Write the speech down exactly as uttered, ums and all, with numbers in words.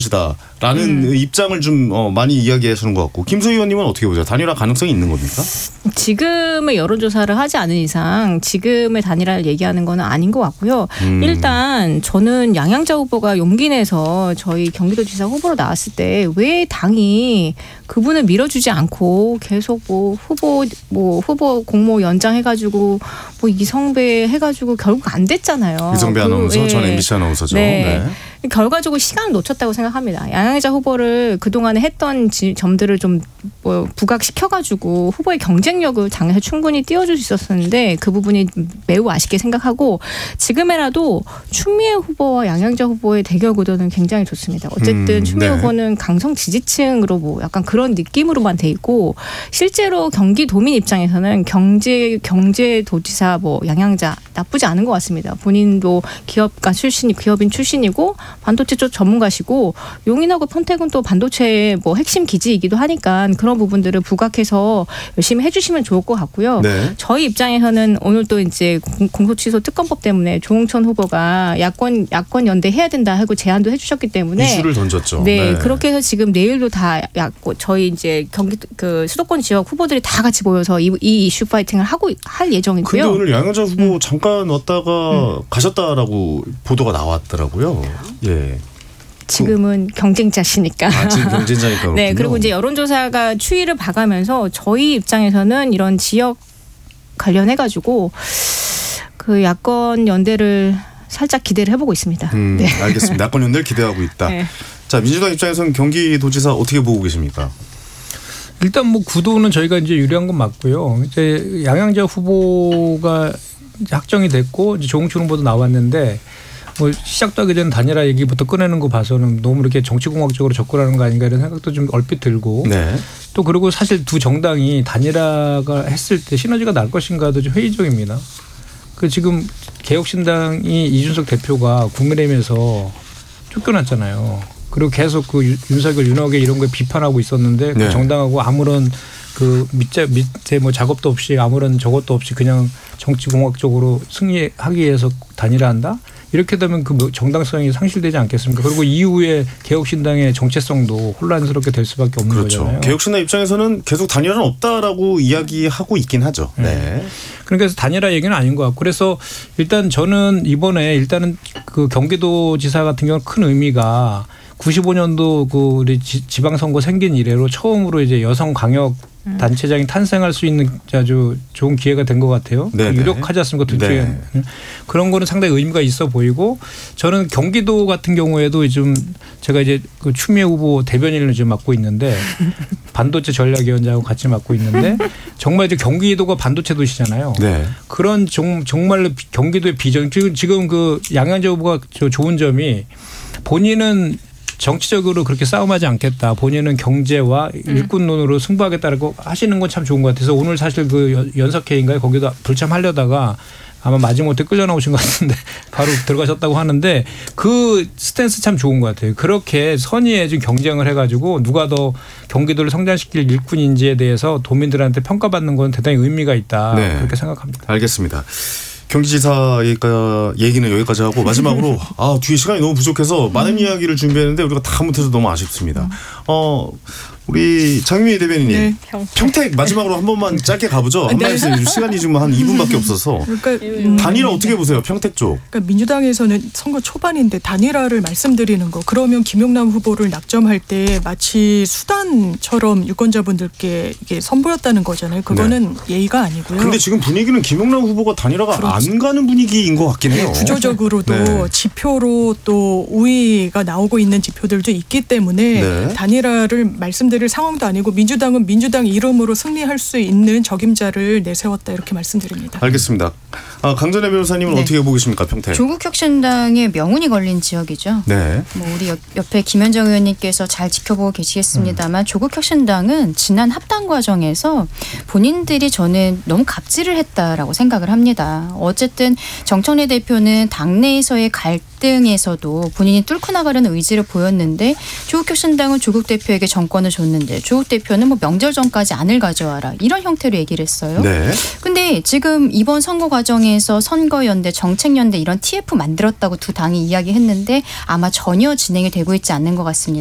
라는 음. 입장을 좀 어, 많이 이야기하시는 것 같고 김소희 의원님은 어떻게 보세요? 단일화 가능성이 있는 겁니까? 지금의 여론조사를 하지 않은 이상 지금의 단일화를 얘기하는 건 아닌 것 같고요. 음. 일단 저는 양양자 후보가 용기 내서 저희 경기도지사 후보로 나왔을 때 왜 당이 그분을 밀어주지 않고 계속 뭐 후보 뭐 후보 공모 연장해가지고 뭐 이성배 해가지고 결국 안 됐잖아요. 이성배 그, 아나운서 예. 전 엠비씨 아나운서죠. 네. 네. 결과적으로 시간을 놓쳤다고 생각합니다. 양양자 후보를 그동안에 했던 지, 점들을 좀 뭐 부각시켜가지고 후보의 경쟁력을 당에서 충분히 띄워줄 수 있었었는데 그 부분이 매우 아쉽게 생각하고 지금이라도 추미애 후보와 양양자 후보의 대결 구도는 굉장히 좋습니다. 어쨌든 음, 추미애 네. 후보는 강성 지지층으로 뭐 약간 그런 느낌으로만 돼 있고 실제로 경기도민 입장에서는 경제 경제도지사 뭐 양양자 나쁘지 않은 것 같습니다. 본인도 기업가 출신이 기업인 출신이고 반도체 쪽 전문가시고 용인하고 평택은 또 반도체의 뭐 핵심 기지이기도 하니까 그런 부분들을 부각해서 열심히 해주시면 좋을 것 같고요. 네. 저희 입장에서는 오늘 또 이제 공소취소 특검법 때문에 조홍천 후보가 야권 야권 연대 해야 된다 하고 제안도 해주셨기 때문에 이슈를 던졌죠. 네, 네. 그렇게 해서 지금 내일도 다 야권 저희 이제 경기 그 수도권 지역 후보들이 다 같이 모여서 이, 이 이슈 파이팅을 하고 할 예정이고요. 근데 오늘 양양자 후보 음. 잠깐 왔다가 음. 가셨다라고 보도가 나왔더라고요. 예. 지금은 경쟁자시니까. 아, 지금 경쟁자니까 그렇군요. 네, 그리고 이제 여론조사가 추이를 봐가면서 저희 입장에서는 이런 지역 관련해가지고 그 야권 연대를 살짝 기대를 해보고 있습니다. 음, 네. 알겠습니다. 야권 연대를 기대하고 있다. 네. 자, 민주당 입장에서는 경기도지사 어떻게 보고 계십니까? 일단 뭐 구도는 저희가 이제 유리한 건 맞고요. 이제 양양자 후보가 이제 확정이 됐고 이제 조홍천 후보도 나왔는데 뭐 시작도 하기 전에 단일화 얘기부터 꺼내는 거 봐서는 너무 이렇게 정치공학적으로 접근하는 거 아닌가 이런 생각도 좀 얼핏 들고 네. 또 그리고 사실 두 정당이 단일화가 했을 때 시너지가 날 것인가도 좀 회의적입니다. 그 지금 개혁신당이 이준석 대표가 국민의힘에서 쫓겨났잖아요. 그리고 계속 그 윤석열, 윤석열 이런 거에 비판하고 있었는데 네. 그 정당하고 아무런 그 밑에 밑에 뭐 작업도 없이 아무런 저것도 없이 그냥 정치공학적으로 승리하기 위해서 단일화한다? 이렇게 되면 그 정당성이 상실되지 않겠습니까? 그리고 이후에 개혁신당의 정체성도 혼란스럽게 될 수밖에 없는 그렇죠. 거잖아요. 개혁신당 입장에서는 계속 단일화는 없다라고 이야기하고 있긴 하죠. 네. 네. 그러니까 단일화 얘기는 아닌 것 같고 그래서 일단 저는 이번에 일단은 그 경기도지사 같은 경우는 큰 의미가 구십오 년도 그 우리 지방선거 생긴 이래로 처음으로 이제 여성 광역 단체장이 탄생할 수 있는 아주 좋은 기회가 된 것 같아요. 유력하지 않습니까? 둘 중에. 네. 그런 거는 상당히 의미가 있어 보이고 저는 경기도 같은 경우에도 좀 제가 이제 그 추미애 후보 대변인을 지금 맡고 있는데 반도체 전략위원장하고 같이 맡고 있는데 정말 이제 경기도가 반도체 도시잖아요. 네. 그런 정, 정말로 경기도의 비전 지금 지금 그 양양자 후보가 좋은 점이 본인은 정치적으로 그렇게 싸움하지 않겠다. 본인은 경제와 일꾼론으로 승부하겠다라고 하시는 건 참 좋은 것 같아서 오늘 사실 그 연석회의인가요? 거기도 불참하려다가 아마 마지못해 끌려 나오신 것 같은데 바로 들어가셨다고 하는데 그 스탠스 참 좋은 것 같아요. 그렇게 선의에 좀 경쟁을 해가지고 누가 더 경기도를 성장시킬 일꾼인지에 대해서 도민들한테 평가받는 건 대단히 의미가 있다. 네. 그렇게 생각합니다. 알겠습니다. 경기지사 얘기는 여기까지 하고 마지막으로 아 뒤에 시간이 너무 부족해서 많은 이야기를 준비했는데 우리가 다 못해서 너무 아쉽습니다. 어 우리 장미애 대변인님 네. 평택 마지막으로 한 번만 짧게 가보죠. 한 네. 말씀 시간이 지금 한 이 분밖에 없어서. 그러니까 음, 단일화 어떻게 보세요? 평택 쪽. 그러니까 민주당에서는 선거 초반인데 단일화를 말씀드리는 거. 그러면 김용남 후보를 낙점할 때 마치 수단처럼 유권자분들께 이게 선보였다는 거잖아요. 그거는 네. 예의가 아니고요. 근데 지금 분위기는 김용남 후보가 단일화가 그렇죠. 안 가는 분위기인 것 같긴 해요. 네, 구조적으로도 네. 지표로 또 우위가 나오고 있는 지표들도 있기 때문에 네. 단일화를 말씀드릴 상황도 아니고 민주당은 민주당 이름으로 승리할 수 있는 적임자를 내세웠다 이렇게 말씀드립니다. 알겠습니다. 아, 강전혜 변호사님은 네. 어떻게 보고 계십니까? 평택. 조국혁신당의 명운이 걸린 지역이죠. 네. 뭐 우리 옆, 옆에 김현정 의원님께서 잘 지켜보고 계시겠습니다만 음. 조국혁신당은 지난 합당 과정에서 본인들이 저는 너무 갑질을 했다라고 생각을 합니다. 어쨌든 정청래 대표는 당내에서의 갈 등에서도 본인이 뚫고 나가려는 의지를 보였는데 조국혁신당은 조국 대표에게 정권을 줬는데 조국 대표는 뭐 명절 전까지 안을 가져와라 이런 형태로 얘기를 했어요. 네. 근데 지금 이번 선거 과정에서 선거연대, 정책연대 이런 티에프 만들었다고 두 당이 이야기했는데 아마 전혀 진행이 되고 있지 않는 것 같습니다.